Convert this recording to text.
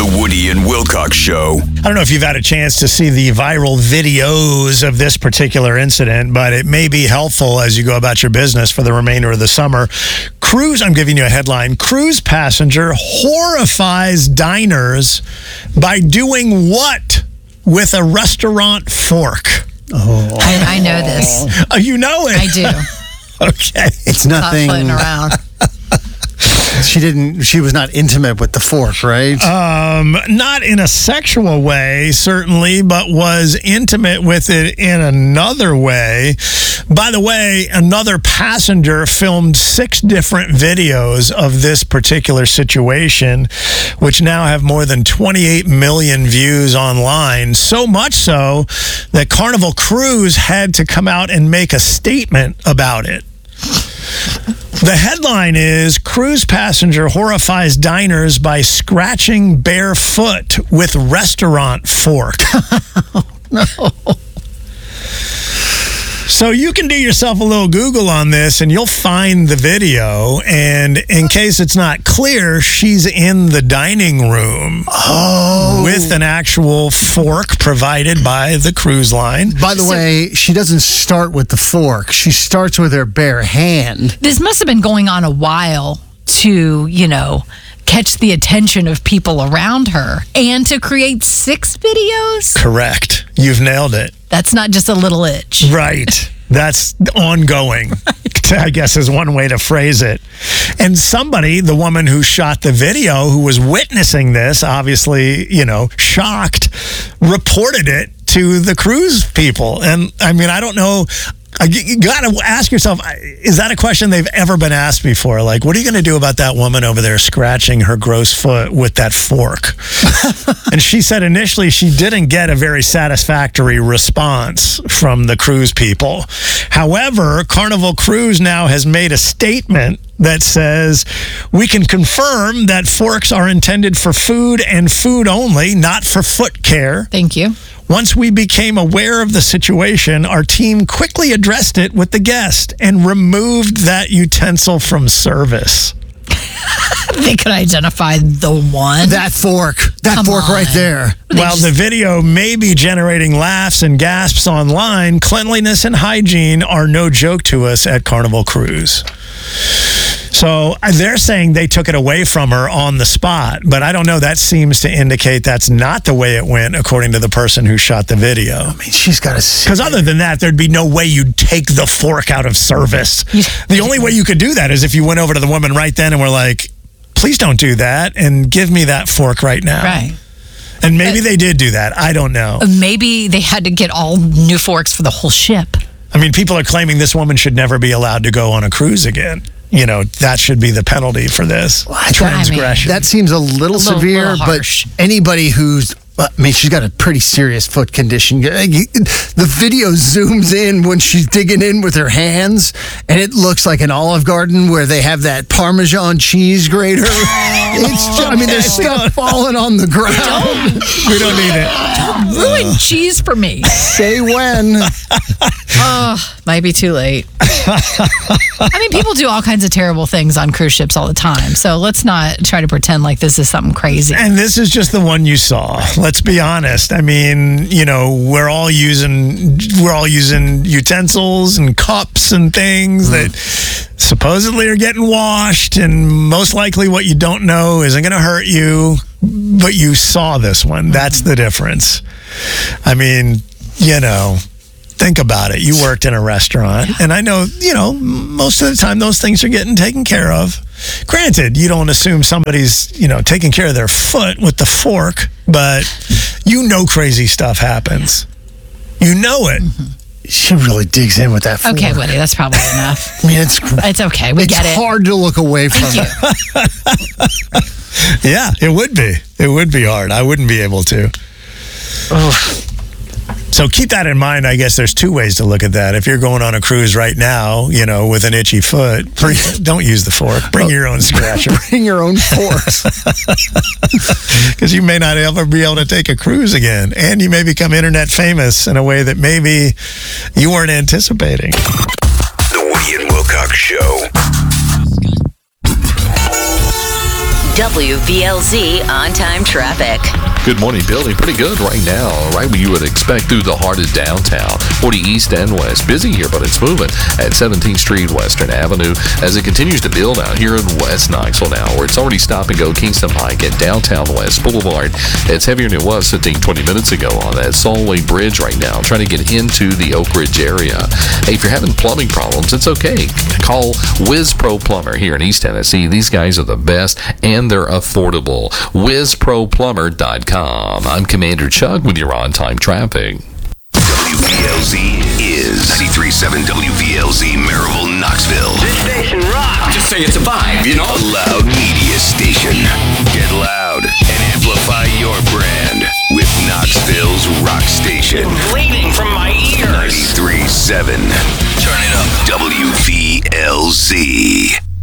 The Woody and Wilcox Show. I don't know if you've had a chance to see the viral videos of this particular incident, but it may be helpful as you go about your business for the remainder of the summer. I'm giving you a headline. Cruise passenger horrifies diners by doing what with a restaurant fork? Oh. I know this. Oh, you know it? I do. Okay. It's nothing. Not floating around. She was not intimate with the fork, right? Not in a sexual way, certainly, but was intimate with it in another way. By the way, another passenger filmed 6 different videos of this particular situation, which now have more than 28 million views online. So much so that Carnival Cruise had to come out and make a statement about it. The headline is, cruise passenger horrifies diners by scratching barefoot with restaurant fork. No. So you can do yourself a little Google on this and you'll find the video. And in case it's not clear, she's in the dining room with an actual fork provided by the cruise line. By the way, she doesn't start with the fork. She starts with her bare hand. This must have been going on a while to, catch the attention of people around her and to create 6 videos. Correct. You've nailed it. That's not just a little itch. Right. That's ongoing, I guess is one way to phrase it. And somebody, the woman who shot the video, who was witnessing this, obviously, shocked, reported it to the cruise people. And I mean, I don't know. You got to ask yourself, is that a question they've ever been asked before? Like, what are you going to do about that woman over there scratching her gross foot with that fork? And she said initially she didn't get a very satisfactory response from the cruise people. However, Carnival Cruise now has made a statement that says, we can confirm that forks are intended for food and food only, not for foot care. Thank you. Once we became aware of the situation, our team quickly addressed it with the guest and removed that utensil from service. They could identify the one. That fork. That fork right there. While the video may be generating laughs and gasps online, cleanliness and hygiene are no joke to us at Carnival Cruise. So they're saying they took it away from her on the spot, but I don't know. That seems to indicate that's not the way it went, according to the person who shot the video. I mean, she's got to... Because other than that, there'd be no way you'd take the fork out of service. The only way you could do that is if you went over to the woman right then and were like, please don't do that and give me that fork right now. Right. And maybe they did do that. I don't know. Maybe they had to get all new forks for the whole ship. I mean, people are claiming this woman should never be allowed to go on a cruise again. That should be the penalty for this transgression. That seems a little severe, but anybody who's... she's got a pretty serious foot condition. The video zooms in when she's digging in with her hands, and it looks like an Olive Garden where they have that Parmesan cheese grater. There's stuff falling on the ground. We don't need it. Don't ruin cheese for me. Say when. Might be too late. People do all kinds of terrible things on cruise ships all the time. So let's not try to pretend like this is something crazy. And this is just the one you saw. Let's be honest. I mean, we're all using utensils and cups and things that supposedly are getting washed, and most likely what you don't know isn't going to hurt you, but you saw this one. That's the difference. I mean, think about it. You worked in a restaurant, and I know, most of the time those things are getting taken care of. Granted, you don't assume somebody's, taking care of their foot with the fork, but crazy stuff happens. You know it. Mm-hmm. She really digs in with that fork. Okay, Woody, that's probably enough. I mean, it's okay. We get it. It's hard to look away from it. Yeah, it would be. It would be hard. I wouldn't be able to. So keep that in mind. I guess there's 2 ways to look at that. If you're going on a cruise right now, with an itchy foot, don't use the fork. Bring your own scratcher. Bring your own forks. Because you may not ever be able to take a cruise again. And you may become internet famous in a way that maybe you weren't anticipating. The Woody and Wilcox Show. WVLZ on-time traffic. Good morning, Billy. Pretty good right now. Right what you would expect through the heart of downtown. 40 east and west. Busy here, but it's moving at 17th Street, Western Avenue, as it continues to build out here in West Knoxville now, where it's already stop and go Kingston Pike at downtown West Boulevard. It's heavier than it was 15, 20 minutes ago on that Solway Bridge right now, trying to get into the Oak Ridge area. Hey, if you're having plumbing problems, it's okay. Call Whiz Pro Plumber here in East Tennessee. These guys are the best, and they're affordable. WhizProPlumber.com. I'm Commander Chuck with your on-time traffic. WVLZ is 93.7 WVLZ Maryville, Knoxville. This station rocks. Just say it's a vibe, you know? A loud media station. Get loud and amplify your brand with Knoxville's rock station. Bleeding from my ears. 93.7. Turn it up. WVLZ.